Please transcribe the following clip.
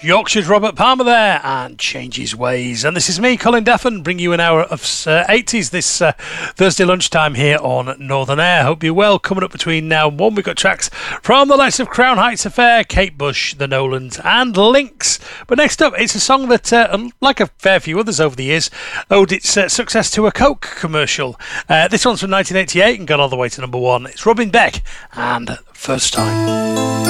Yorkshire's Robert Palmer there, and Change His Ways. And this is me, Colin Daffin, bringing you an hour of 80s this Thursday lunchtime here on Northern Air. Hope you're well. Coming up between now and 1, we've got tracks from the likes of Crown Heights Affair, Kate Bush, The Nolans, and Lynx. But next up, it's a song that, like a fair few others over the years, owed its success to a Coke commercial. This one's from 1988 and got all the way to number 1. It's Robin Beck and First Time.